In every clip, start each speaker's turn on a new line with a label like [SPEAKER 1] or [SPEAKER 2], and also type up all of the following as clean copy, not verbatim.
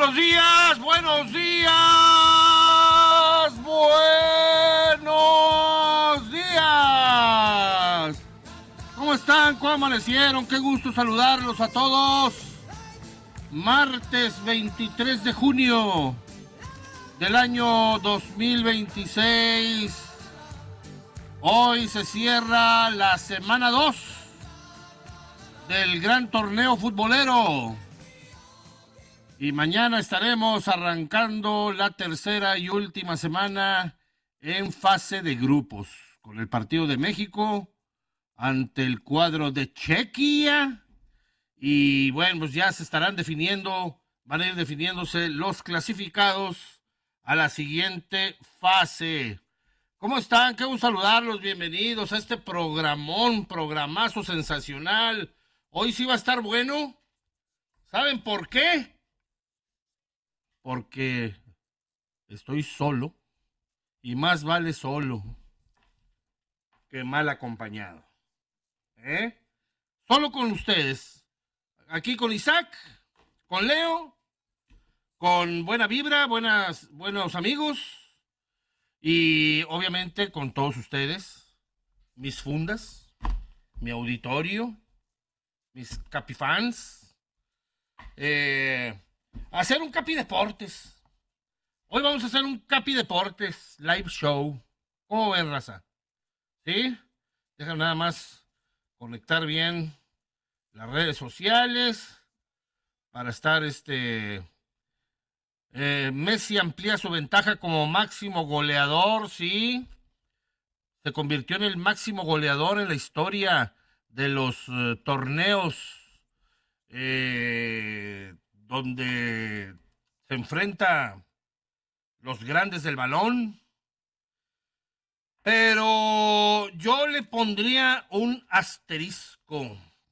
[SPEAKER 1] Buenos días, buenos días, buenos días. ¿Cómo están? ¿Cómo amanecieron? Qué gusto saludarlos a todos. Martes 23 de junio del año 2026. Hoy se cierra la semana 2 del gran torneo futbolero. Y mañana estaremos arrancando la tercera y última semana en fase de grupos, con el partido de México ante el cuadro de Chequia. Y bueno, pues ya se estarán definiendo, van a ir definiéndose los clasificados a la siguiente fase. ¿Cómo están? Qué gusto saludarlos, bienvenidos a este programazo sensacional. Hoy sí va a estar bueno. ¿Saben por qué? Porque estoy solo y más vale solo que mal acompañado. Solo con ustedes. Aquí con Isaac, con Leo, con buena vibra, buenos amigos y obviamente con todos ustedes, mis fundas, mi auditorio, mis capifans. Hacer un Capi Deportes. Hoy vamos a hacer un Capi Deportes live show. ¿Cómo ven, raza? ¿Sí? Dejan nada más conectar bien las redes sociales para estar Messi amplía su ventaja como máximo goleador, ¿sí? Se convirtió en el máximo goleador en la historia de los torneos donde se enfrenta los grandes del balón. Pero yo le pondría un asterisco.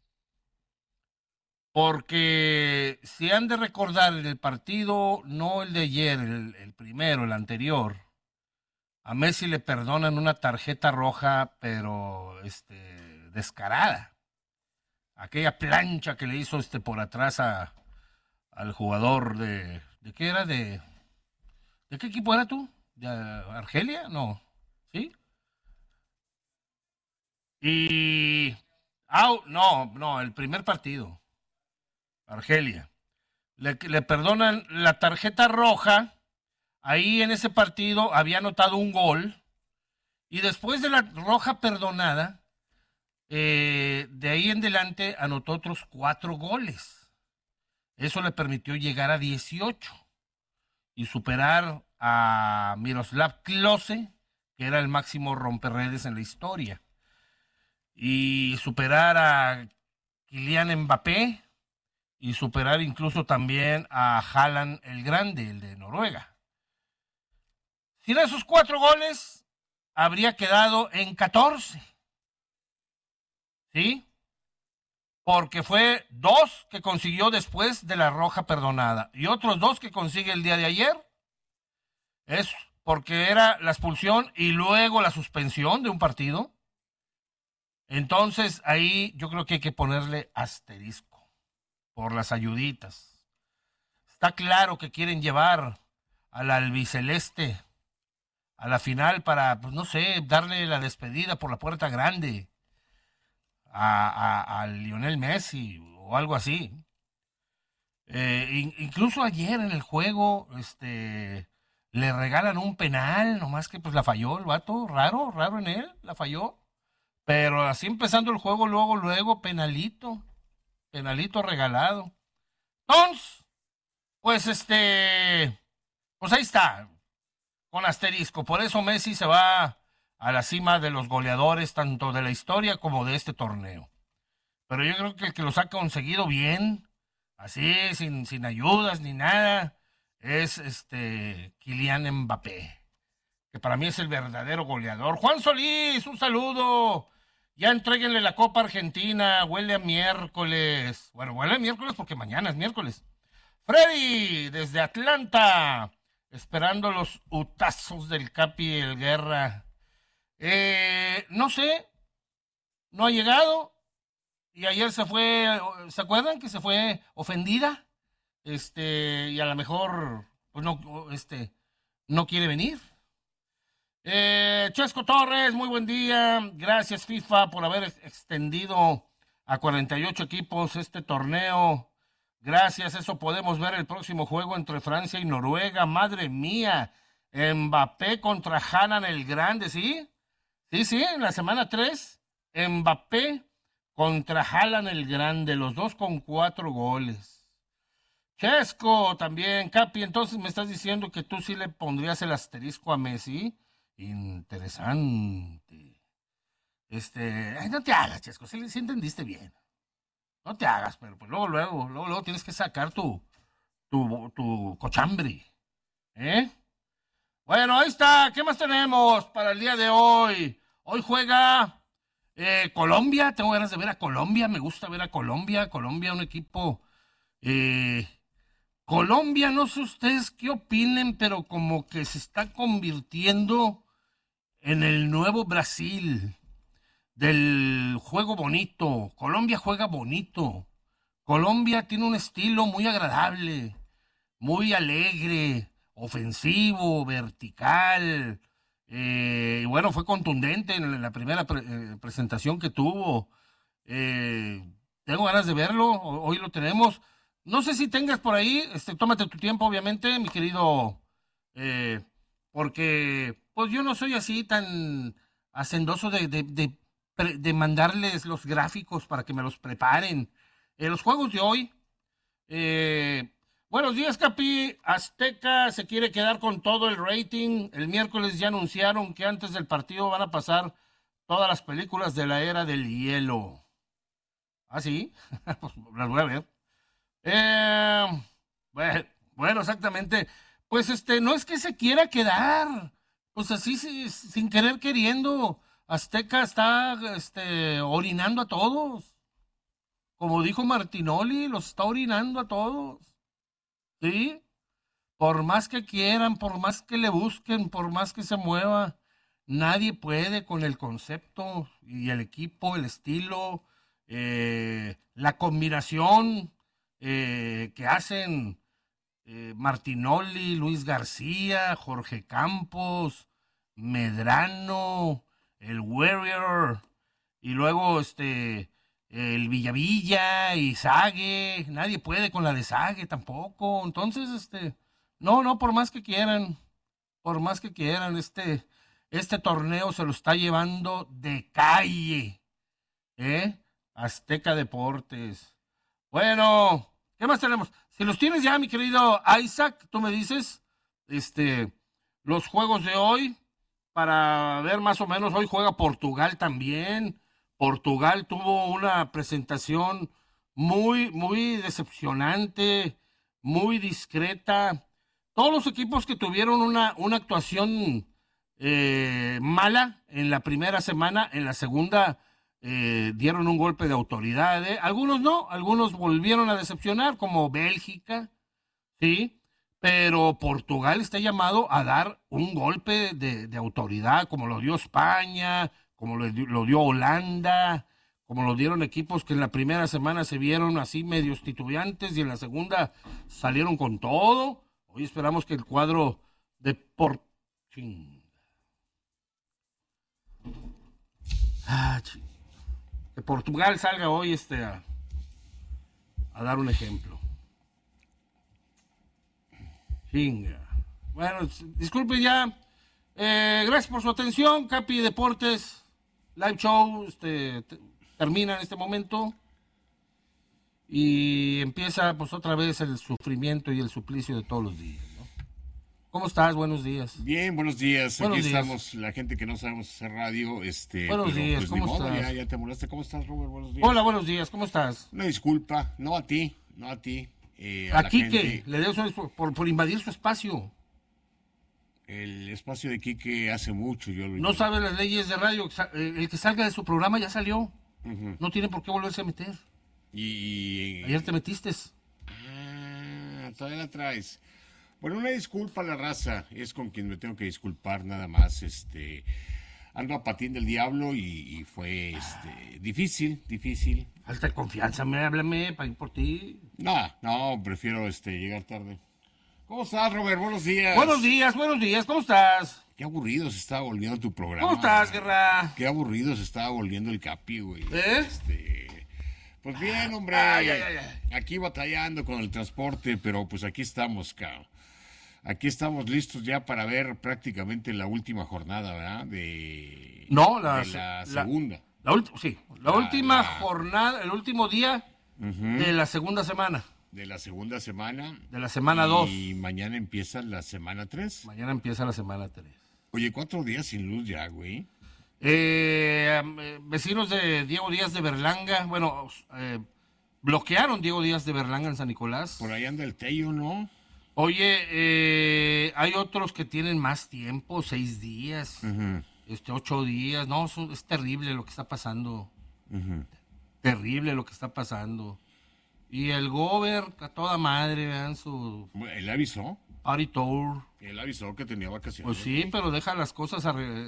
[SPEAKER 1] Porque si han de recordar en el partido, no el de ayer, el primero, el anterior, a Messi le perdonan una tarjeta roja, pero descarada. Aquella plancha que le hizo por atrás al jugador ¿de qué era? ¿De qué equipo era tú? ¿De Argelia? No. ¿Sí? Y... no, el primer partido. Argelia. Le perdonan la tarjeta roja. Ahí en ese partido había anotado un gol. Y después de la roja perdonada, de ahí en adelante anotó otros 4 goles. Eso le permitió llegar a 18 y superar a Miroslav Klose, que era el máximo romperredes en la historia, y superar a Kylian Mbappé y superar incluso también a Haaland el Grande, el de Noruega. Sin esos 4 goles, habría quedado en 14. ¿Sí? Porque fue 2 que consiguió después de la roja perdonada y otros 2 que consigue el día de ayer. Es porque era la expulsión y luego la suspensión de un partido. Entonces ahí yo creo que hay que ponerle asterisco por las ayuditas. Está claro que quieren llevar al albiceleste a la final para, pues no sé, darle la despedida por la puerta grande a Lionel Messi o algo así. Incluso ayer en el juego le regalan un penal, nomás que pues la falló el vato, raro en él, la falló. Pero así empezando el juego, luego, penalito regalado. Entonces, pues pues ahí está, con asterisco. Por eso Messi se va a la cima de los goleadores, tanto de la historia como de este torneo. Pero yo creo que el que los ha conseguido bien, así, sin ayudas ni nada, es Kylian Mbappé, que para mí es el verdadero goleador. Juan Solís, un saludo. Ya entréguenle la Copa Argentina, huele a miércoles. Bueno, huele a miércoles porque mañana es miércoles. Freddy, desde Atlanta, esperando los utazos del Capi y el Guerra. No sé, no ha llegado. Y ayer se fue, ¿se acuerdan que se fue ofendida? y a lo mejor, pues no quiere venir. Chesco Torres, muy buen día. Gracias, FIFA, por haber extendido a 48 equipos este torneo. Gracias, eso podemos ver el próximo juego entre Francia y Noruega. Madre mía, Mbappé contra Haaland el Grande, ¿sí? Sí, en la semana 3, Mbappé contra Haaland el Grande, los dos con 4 goles. Chesco también, Capi, entonces me estás diciendo que tú sí le pondrías el asterisco a Messi. Interesante. Ay, no te hagas, Chesco, sí entendiste bien. No te hagas, pero pues luego tienes que sacar tu cochambre. ¿Eh? Bueno, ahí está. ¿Qué más tenemos para el día de hoy? Hoy juega Colombia. Tengo ganas de ver a Colombia. Me gusta ver a Colombia. Colombia, un equipo. Colombia, no sé ustedes qué opinen, pero como que se está convirtiendo en el nuevo Brasil del juego bonito. Colombia juega bonito. Colombia tiene un estilo muy agradable, muy alegre, ofensivo, vertical. Y bueno, fue contundente en la primera presentación que tuvo. Tengo ganas de verlo. Hoy lo tenemos. No sé si tengas por ahí, tómate tu tiempo, obviamente, mi querido, porque pues yo no soy así tan hacendoso de mandarles los gráficos para que me los preparen. Los juegos de hoy. Buenos días, Capi. Azteca se quiere quedar con todo el rating. El miércoles ya anunciaron que antes del partido van a pasar todas las películas de la era del hielo. ¿Ah, sí? Pues las voy a ver. Bueno, exactamente. Pues no es que se quiera quedar. Pues así, sin querer queriendo. Azteca está orinando a todos. Como dijo Martinoli, los está orinando a todos. ¿Sí? Por más que quieran, por más que le busquen, por más que se mueva, nadie puede con el concepto y el equipo, el estilo, la combinación que hacen Martinoli, Luis García, Jorge Campos, Medrano, el Warrior, y luego el Villavilla y Sague. Nadie puede con la de Sague tampoco. Entonces, no, por más que quieran, este torneo se lo está llevando de calle, ¿eh? Azteca Deportes. Bueno, ¿qué más tenemos? Si los tienes ya, mi querido Isaac, tú me dices, los juegos de hoy, para ver más o menos. Hoy juega Portugal también. Portugal tuvo una presentación muy decepcionante, muy discreta. Todos los equipos que tuvieron una actuación mala en la primera semana, en la segunda dieron un golpe de autoridad. Algunos no, algunos volvieron a decepcionar, como Bélgica, ¿sí? Pero Portugal está llamado a dar un golpe de autoridad, como lo dio España, como lo dio Holanda, como lo dieron equipos que en la primera semana se vieron así medios titubeantes y en la segunda salieron con todo. Hoy esperamos que el cuadro de de Portugal salga hoy a dar un ejemplo. Chinga. Bueno, disculpe ya. Gracias por su atención, Capi Deportes. Live show termina en este momento y empieza pues otra vez el sufrimiento y el suplicio de todos los días, ¿no? ¿Cómo estás? Buenos días.
[SPEAKER 2] Bien, buenos días.
[SPEAKER 1] Buenos
[SPEAKER 2] Aquí
[SPEAKER 1] días.
[SPEAKER 2] estamos, la gente que no sabemos hacer radio,
[SPEAKER 1] Buenos
[SPEAKER 2] pero
[SPEAKER 1] días,
[SPEAKER 2] pues
[SPEAKER 1] ¿cómo
[SPEAKER 2] ni modo,
[SPEAKER 1] estás?
[SPEAKER 2] ya te molestaste. ¿Cómo estás, Robert? Buenos días.
[SPEAKER 1] Hola, buenos días, ¿cómo estás?
[SPEAKER 2] Una disculpa, no a ti, a
[SPEAKER 1] ¿A
[SPEAKER 2] la
[SPEAKER 1] Quique?
[SPEAKER 2] gente.
[SPEAKER 1] Le debo por invadir su espacio.
[SPEAKER 2] El espacio de Quique hace mucho, yo lo
[SPEAKER 1] No sabe las leyes de radio. El que salga de su programa ya salió.
[SPEAKER 2] Ujú.
[SPEAKER 1] No tiene por qué volverse a meter. Ayer te metiste.
[SPEAKER 2] Todavía la traes. Bueno, una disculpa a la raza, es con quien me tengo que disculpar nada más. ando a patín del diablo y fue difícil.
[SPEAKER 1] Falta de confianza, háblame para ir por ti.
[SPEAKER 2] No, prefiero llegar tarde. ¿Cómo estás, Robert? Buenos días.
[SPEAKER 1] Buenos días, ¿cómo estás?
[SPEAKER 2] Qué aburrido se estaba volviendo tu programa.
[SPEAKER 1] ¿Cómo estás, Guerra?
[SPEAKER 2] Qué aburrido se estaba volviendo el Capi, güey. Pues bien, hombre.
[SPEAKER 1] Ay.
[SPEAKER 2] Aquí batallando con el transporte, pero pues aquí estamos, cabrón. Aquí estamos listos ya para ver prácticamente la última jornada, ¿verdad? De la segunda.
[SPEAKER 1] La última jornada, el último día de la segunda semana.
[SPEAKER 2] De la segunda semana.
[SPEAKER 1] De la semana 2.
[SPEAKER 2] Y mañana empieza la semana 3.
[SPEAKER 1] Mañana empieza la semana 3.
[SPEAKER 2] Oye, 4 días sin luz ya, güey.
[SPEAKER 1] Vecinos de Diego Díaz de Berlanga, bloquearon Diego Díaz de Berlanga en San Nicolás.
[SPEAKER 2] Por ahí anda el Tello, ¿no?
[SPEAKER 1] Oye, hay otros que tienen más tiempo, 6 días, 8 días. No, es terrible lo que está pasando. Terrible lo que está pasando. Y el gober, a toda madre, vean su...
[SPEAKER 2] Él avisó.
[SPEAKER 1] Party tour.
[SPEAKER 2] Él avisó que tenía vacaciones.
[SPEAKER 1] Pues sí, pero deja las cosas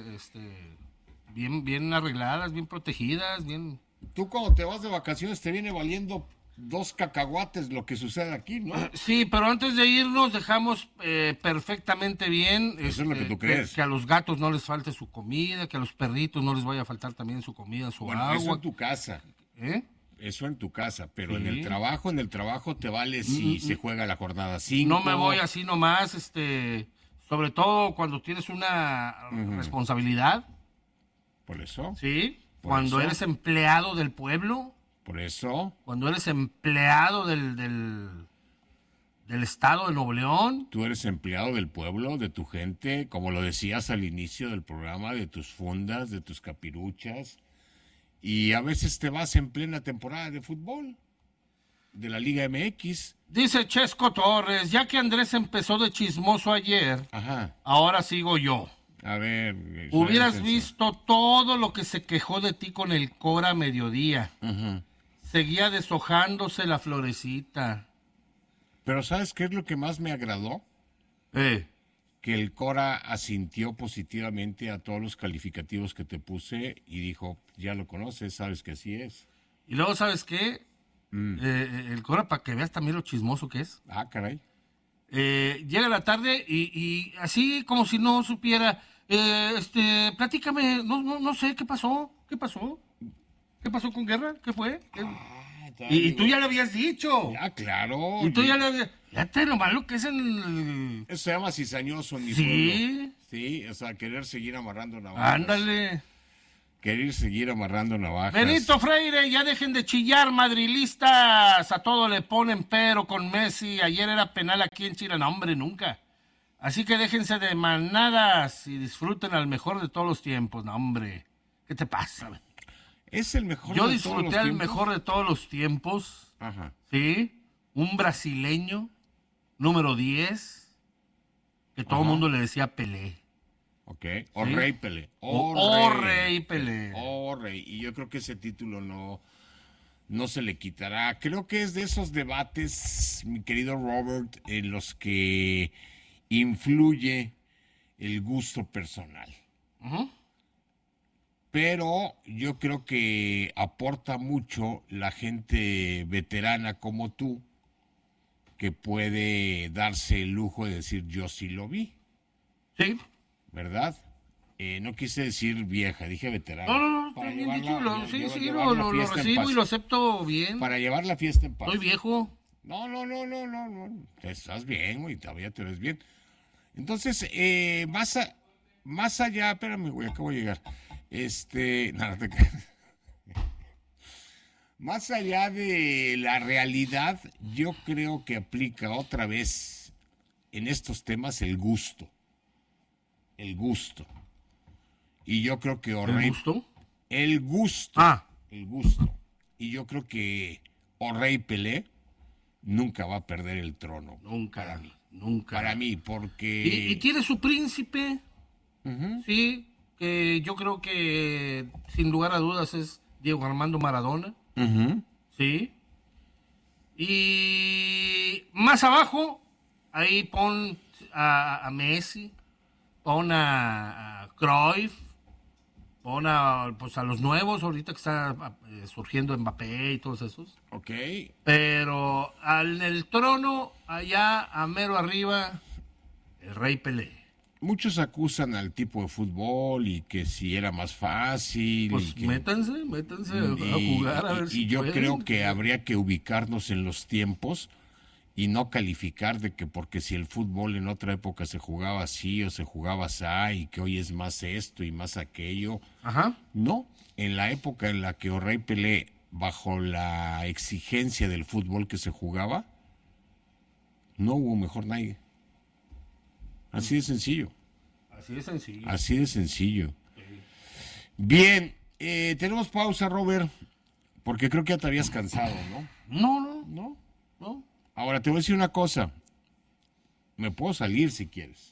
[SPEAKER 1] bien arregladas, bien protegidas, bien...
[SPEAKER 2] Tú cuando te vas de vacaciones te viene valiendo 2 cacahuates lo que sucede aquí, ¿no?
[SPEAKER 1] Sí, pero antes de irnos dejamos perfectamente bien.
[SPEAKER 2] Eso es lo que tú crees.
[SPEAKER 1] Que a los gatos no les falte su comida, que a los perritos no les vaya a faltar también su comida, su agua.
[SPEAKER 2] Eso en tu casa. Eso en tu casa, pero
[SPEAKER 1] Sí.
[SPEAKER 2] en el trabajo te vale si se juega la jornada 5.
[SPEAKER 1] No me voy así nomás, sobre todo cuando tienes una responsabilidad,
[SPEAKER 2] Por eso.
[SPEAKER 1] ¿sí?
[SPEAKER 2] Por
[SPEAKER 1] Cuando
[SPEAKER 2] eso.
[SPEAKER 1] eres empleado del pueblo,
[SPEAKER 2] Por eso.
[SPEAKER 1] cuando eres empleado del estado de Nuevo León.
[SPEAKER 2] Tú eres empleado del pueblo, de tu gente, como lo decías al inicio del programa, de tus fundas, de tus capiruchas. Y a veces te vas en plena temporada de fútbol, de la Liga MX.
[SPEAKER 1] Dice Chesco Torres, ya que Andrés empezó de chismoso ayer,
[SPEAKER 2] Ajá.
[SPEAKER 1] ahora sigo yo.
[SPEAKER 2] A ver.
[SPEAKER 1] Hubieras
[SPEAKER 2] suéltense.
[SPEAKER 1] visto todo lo que se quejó de ti con el Cora a mediodía.
[SPEAKER 2] Ujú.
[SPEAKER 1] Seguía deshojándose la florecita.
[SPEAKER 2] Pero ¿sabes qué es lo que más me agradó? Que el Cora asintió positivamente a todos los calificativos que te puse y dijo, ya lo conoces, sabes que así es.
[SPEAKER 1] Y luego, ¿sabes qué? El Cora, para que veas también lo chismoso que es.
[SPEAKER 2] Ah, caray.
[SPEAKER 1] Llega la tarde y así como si no supiera, platícame, no sé, ¿qué pasó? ¿Qué pasó con Guerra? ¿Qué fue? Y tú ya le habías dicho.
[SPEAKER 2] Ah, claro.
[SPEAKER 1] Y tú ya le habías... Fíjate lo malo que es el...
[SPEAKER 2] Eso se llama cizañoso en mi
[SPEAKER 1] Sí.
[SPEAKER 2] pueblo. Sí, o sea, querer seguir amarrando navajas.
[SPEAKER 1] Ándale.
[SPEAKER 2] Querer seguir amarrando navajas.
[SPEAKER 1] Benito Freire, ya dejen de chillar, madrilistas. A todo le ponen pero con Messi. Ayer era penal aquí en Chile. No, hombre, nunca. Así que déjense de manadas y disfruten al mejor de todos los tiempos. No, hombre. ¿Qué te pasa?
[SPEAKER 2] Es el mejor
[SPEAKER 1] Yo
[SPEAKER 2] de todos los
[SPEAKER 1] disfruté al
[SPEAKER 2] tiempos.
[SPEAKER 1] mejor de todos los tiempos.
[SPEAKER 2] Ajá.
[SPEAKER 1] ¿Sí? Un brasileño, número 10, que todo el mundo le decía Pelé.
[SPEAKER 2] Ok. O
[SPEAKER 1] ¿Sí?
[SPEAKER 2] Rey Pelé.
[SPEAKER 1] O Rey Pelé.
[SPEAKER 2] O Rey. Y yo creo que ese título no se le quitará. Creo que es de esos debates, mi querido Robert, en los que influye el gusto personal.
[SPEAKER 1] Ujú.
[SPEAKER 2] Pero yo creo que aporta mucho la gente veterana como tú, que puede darse el lujo de decir yo sí lo vi,
[SPEAKER 1] Sí.
[SPEAKER 2] ¿verdad? No quise decir vieja, dije veterana.
[SPEAKER 1] No,
[SPEAKER 2] Para
[SPEAKER 1] está bien
[SPEAKER 2] llevar
[SPEAKER 1] dicho.
[SPEAKER 2] la-
[SPEAKER 1] Sí,
[SPEAKER 2] llevar la
[SPEAKER 1] lo
[SPEAKER 2] fiesta en
[SPEAKER 1] recibo
[SPEAKER 2] paz.
[SPEAKER 1] y lo acepto bien.
[SPEAKER 2] Para llevar la fiesta en paz.
[SPEAKER 1] Soy viejo.
[SPEAKER 2] No. Estás bien, güey, todavía te ves bien. Entonces, más allá, espérame, güey, acabo de llegar. No te creas. Más allá de la realidad, yo creo que aplica otra vez en estos temas el gusto. El gusto. Y yo creo que
[SPEAKER 1] ¿El
[SPEAKER 2] Orrey.
[SPEAKER 1] gusto?
[SPEAKER 2] El gusto.
[SPEAKER 1] Ah.
[SPEAKER 2] El gusto. Y yo creo que Orrey Pelé nunca va a perder el trono.
[SPEAKER 1] Nunca.
[SPEAKER 2] Para mí.
[SPEAKER 1] Nunca.
[SPEAKER 2] Para mí, porque.
[SPEAKER 1] Y tiene su príncipe,
[SPEAKER 2] Ujú.
[SPEAKER 1] sí, que yo creo que sin lugar a dudas es Diego Armando Maradona,
[SPEAKER 2] Ujú.
[SPEAKER 1] sí. Y más abajo, ahí pon a Messi, pon a Cruyff, Pon pues a los nuevos, ahorita que está surgiendo Mbappé y todos esos.
[SPEAKER 2] Ok.
[SPEAKER 1] Pero en el trono, allá a mero arriba, el Rey Pelé.
[SPEAKER 2] Muchos acusan al tipo de fútbol y que si era más fácil.
[SPEAKER 1] Pues métanse a jugar a ver si
[SPEAKER 2] yo
[SPEAKER 1] pueden.
[SPEAKER 2] creo que habría que ubicarnos en los tiempos y no calificar de que porque si el fútbol en otra época se jugaba así o se jugaba así y que hoy es más esto y más aquello.
[SPEAKER 1] Ajá.
[SPEAKER 2] No, en la época en la que Rey Pelé, bajo la exigencia del fútbol que se jugaba, no hubo mejor nadie. Así de sencillo.
[SPEAKER 1] Así de sencillo.
[SPEAKER 2] Así de sencillo. Bien, tenemos pausa, Robert, porque creo que ya te habías cansado, ¿no?
[SPEAKER 1] No.
[SPEAKER 2] Ahora te voy a decir una cosa. Me puedo salir si quieres.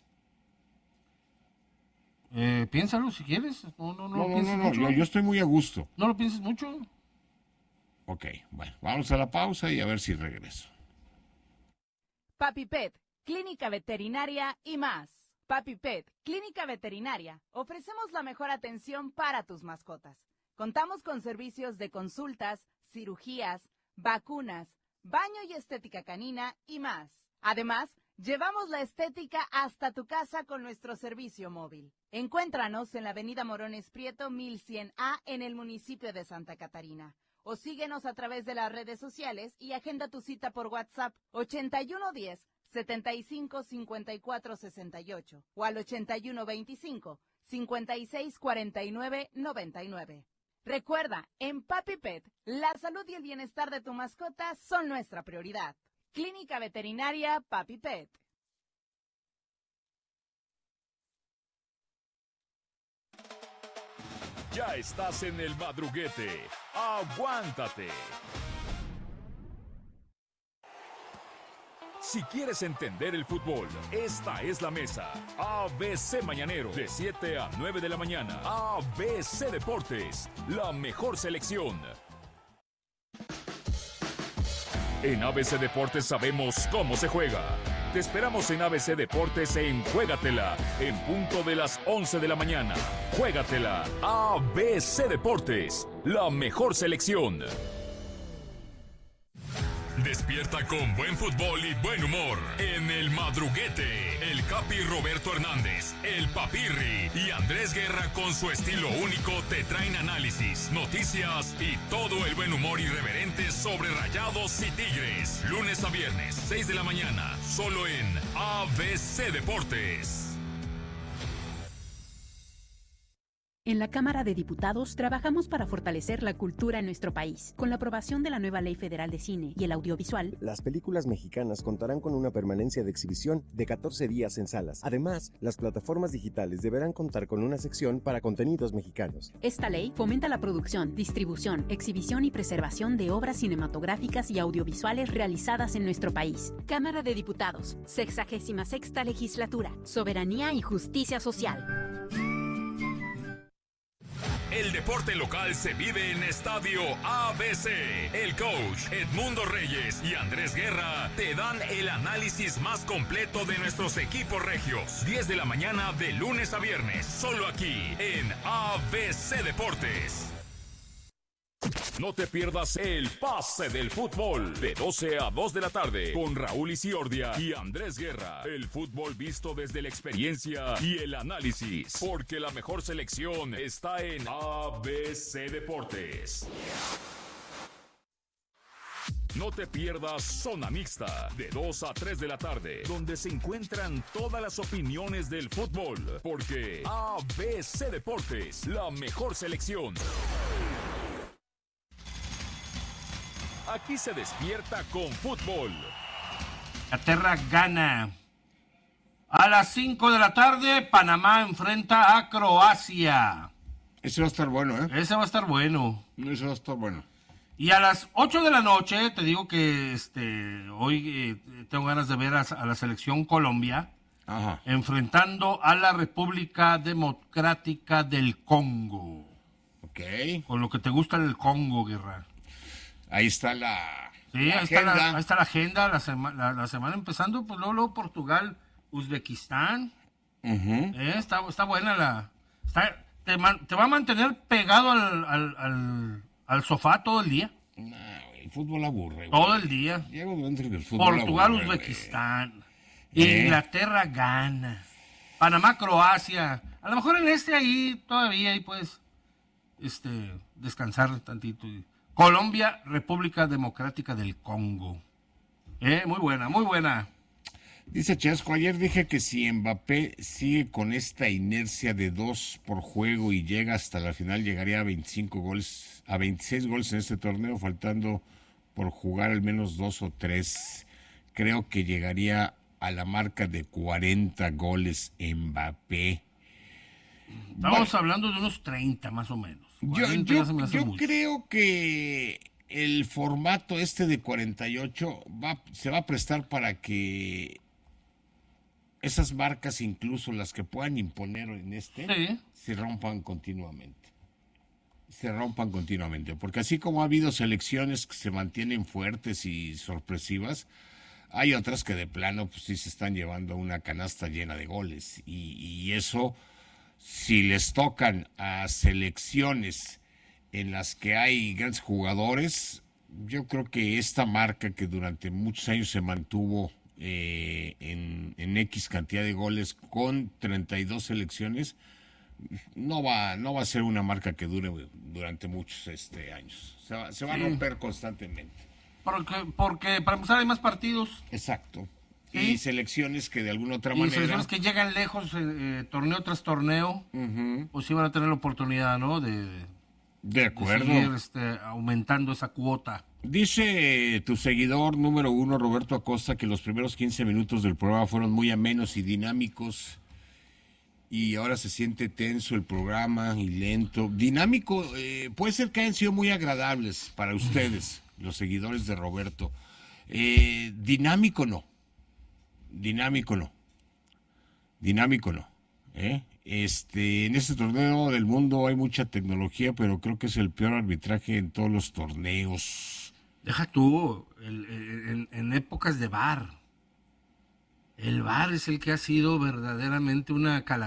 [SPEAKER 1] Piénsalo si quieres.
[SPEAKER 2] No, yo estoy muy a gusto.
[SPEAKER 1] No lo pienses mucho.
[SPEAKER 2] Ok, bueno, vamos a la pausa y a ver si regreso.
[SPEAKER 3] Papi Pet, Clínica Veterinaria y más. Papi Pet, Clínica Veterinaria. Ofrecemos la mejor atención para tus mascotas. Contamos con servicios de consultas, cirugías, vacunas, baño y estética canina y más. Además, llevamos la estética hasta tu casa con nuestro servicio móvil. Encuéntranos en la avenida Morones Prieto 1100A en el municipio de Santa Catarina. O síguenos a través de las redes sociales y agenda tu cita por WhatsApp 8110 75 54 68 o al 81 25 56 49 99. Recuerda, en Papi Pet, la salud y el bienestar de tu mascota son nuestra prioridad. Clínica Veterinaria Papi Pet.
[SPEAKER 4] Ya estás en el madruguete. ¡Aguántate! Si quieres entender el fútbol, esta es la mesa. ABC Mañanero, de 7 a 9 de la mañana. ABC Deportes, la mejor selección. En ABC Deportes sabemos cómo se juega. Te esperamos en ABC Deportes en Juégatela, en punto de las 11 de la mañana. Juégatela, ABC Deportes, la mejor selección. Despierta con buen fútbol y buen humor en El Madruguete. El Capi Roberto Hernández, el Papirri y Andrés Guerra con su estilo único te traen análisis, noticias y todo el buen humor irreverente sobre Rayados y Tigres. Lunes a viernes, 6 de la mañana, solo en ABC Deportes.
[SPEAKER 5] En la Cámara de Diputados trabajamos para fortalecer la cultura en nuestro país. Con la aprobación de la nueva Ley Federal de Cine y el Audiovisual,
[SPEAKER 6] las películas mexicanas contarán con una permanencia de exhibición de 14 días en salas. Además, las plataformas digitales deberán contar con una sección para contenidos mexicanos.
[SPEAKER 5] Esta ley fomenta la producción, distribución, exhibición y preservación de obras cinematográficas y audiovisuales realizadas en nuestro país. Cámara de Diputados, 66ª Legislatura, Soberanía y Justicia Social.
[SPEAKER 4] El deporte local se vive en Estadio ABC. El coach Edmundo Reyes y Andrés Guerra te dan el análisis más completo de nuestros equipos regios. 10 de la mañana de lunes a viernes, solo aquí en ABC Deportes. No te pierdas el pase del fútbol de 12 a 2 de la tarde con Raúl Isiordia y Andrés Guerra. El fútbol visto desde la experiencia y el análisis, porque la mejor selección está en ABC Deportes. No te pierdas Zona Mixta de 2 a 3 de la tarde, donde se encuentran todas las opiniones del fútbol, porque ABC Deportes, la mejor selección. Aquí se despierta con fútbol.
[SPEAKER 1] Inglaterra gana. A las 5 de la tarde, Panamá enfrenta a Croacia.
[SPEAKER 2] Ese va a estar bueno, ¿eh?
[SPEAKER 1] Ese va a estar bueno.
[SPEAKER 2] Ese va a estar bueno.
[SPEAKER 1] Y a las 8 de la noche, te digo que hoy tengo ganas de ver a la selección Colombia.
[SPEAKER 2] Ajá.
[SPEAKER 1] Enfrentando a la República Democrática del Congo.
[SPEAKER 2] Ok.
[SPEAKER 1] Con lo que te gusta el Congo, Guerra.
[SPEAKER 2] Ahí está la
[SPEAKER 1] agenda. Ahí está la agenda, la semana empezando, pues luego Portugal, Uzbekistán.
[SPEAKER 2] Uh-huh.
[SPEAKER 1] Está buena te va a mantener pegado al sofá todo el día.
[SPEAKER 2] No, el fútbol aburre.
[SPEAKER 1] Todo el día.
[SPEAKER 2] Llego dentro del fútbol
[SPEAKER 1] Portugal,
[SPEAKER 2] aburre,
[SPEAKER 1] Uzbekistán.
[SPEAKER 2] ¿Eh?
[SPEAKER 1] Inglaterra gana. Panamá, Croacia. A lo mejor en ahí todavía ahí puedes descansar tantito. Colombia, República Democrática del Congo. Muy buena, muy buena.
[SPEAKER 2] Dice Chesco, ayer dije que si Mbappé sigue con esta inercia de 2 por juego y llega hasta la final, llegaría a 25 goles, a 26 goles en este torneo, faltando por jugar al menos 2 o 3. Creo que llegaría a la marca de 40 goles Mbappé.
[SPEAKER 1] Estamos hablando de unos 30 más o menos. 40 ya se me hace
[SPEAKER 2] Yo
[SPEAKER 1] mucho.
[SPEAKER 2] creo que el formato de 48 se va a prestar para que esas marcas, incluso las que puedan imponer en
[SPEAKER 1] Sí.
[SPEAKER 2] se rompan continuamente. Porque así como ha habido selecciones que se mantienen fuertes y sorpresivas, hay otras que de plano pues sí se están llevando una canasta llena de goles. Y eso, si les tocan a selecciones en las que hay grandes jugadores, yo creo que esta marca que durante muchos años se mantuvo en X cantidad de goles con 32 selecciones, no va a ser una marca que dure durante muchos años. Se va a romper constantemente.
[SPEAKER 1] Porque para empezar hay más partidos.
[SPEAKER 2] Exacto.
[SPEAKER 1] Sí.
[SPEAKER 2] Y selecciones que de alguna otra
[SPEAKER 1] Y
[SPEAKER 2] manera...
[SPEAKER 1] selecciones que llegan lejos, torneo tras torneo, pues sí van a tener la oportunidad, ¿no?
[SPEAKER 2] De acuerdo.
[SPEAKER 1] De seguir aumentando esa cuota.
[SPEAKER 2] Dice tu seguidor número 1, Roberto Acosta, que los primeros 15 minutos del programa fueron muy amenos y dinámicos. Y ahora se siente tenso el programa y lento. Dinámico, puede ser que hayan sido muy agradables para ustedes, los seguidores de Roberto. Dinámico no. En este torneo del mundo hay mucha tecnología, pero creo que es el peor arbitraje en todos los torneos.
[SPEAKER 1] Deja tú, en épocas de VAR. El VAR es el que ha sido verdaderamente una calamidad.